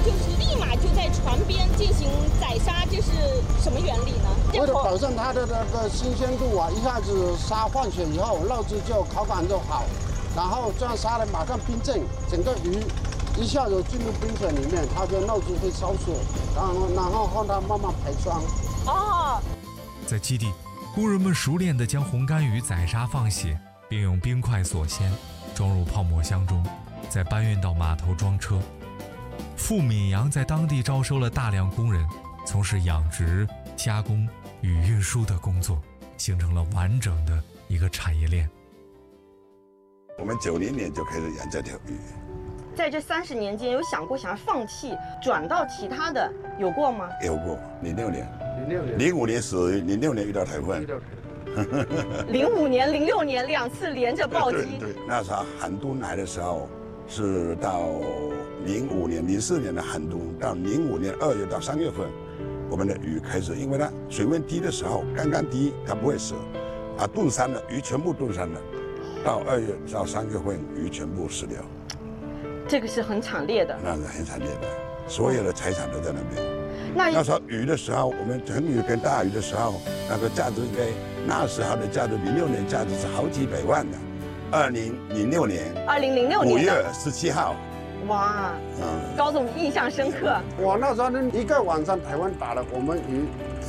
就是立马就在船边进行宰杀，这是什么原理呢？ 为了保证它的那个新鲜度啊，一下子杀换血以后，肉质就口感就好，然后这样杀了马上冰镇，整个鱼一下子进入冰水里面，它的肉质会收缩，然后让它慢慢排霜。 哦， 在基地，工人们熟练地将红干鱼宰杀放血，并用冰块锁鲜，装入泡沫箱中，再搬运到码头装车。富闽洋在当地招收了大量工人，从事养殖、加工与运输的工作，形成了完整的一个产业链。 我们90年就开始养这条鱼。 在这30年间，有想过想要放弃，转到其他的，有过吗？ 有过，06年，05年死鱼，06年遇到台风。 05年、06年2次连着暴击。 对，那时候寒冬来的时候，是到05年、04年的寒冬，到05年2月到3月份，我们的鱼开始，因为它水温低的时候刚刚低，它不会死，啊，冻伤了，鱼全部冻伤了，到2月到3月份，鱼全部死掉。 这个是很惨烈的， 那是很惨烈的，所有的财产都在那边。那时候鱼的时候，我们成鱼跟大鱼的时候，那个价值在那时候的价值，06年价值是好几百万的。2006年5月17号， 哇，高总印象深刻。 我那时候一个晚上台湾打了我们鱼